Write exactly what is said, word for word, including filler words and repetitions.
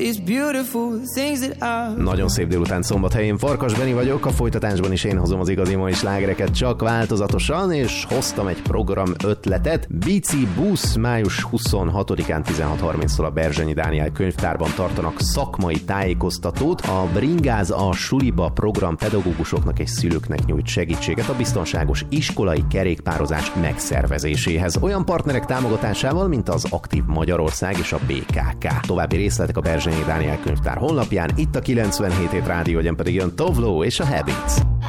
these beautiful things that I... Nagyon szép délután Szombathelyén, Farkas Beni vagyok, a folytatásban is én hozom az igazi mai slágereket, csak változatosan, és hoztam egy program ötletet. Bici busz május huszonhatodikán tizenhat harminctól a Berzsenyi Dániel könyvtárban tartanak szakmai tájékoztatót. A Bringáz a suliba program pedagógusoknak és szülőknek nyújt segítséget a biztonságos iskolai kerékpározás megszervezéséhez. Olyan partnerek támogatásával, mint az Aktív Magyarország és a bé ká ká. További részletek a Berzsenyi Dániel könyvtár honlapján, itt a kilencvenhét hét rádió, ugyan pedig jön Tovlo és a Habits.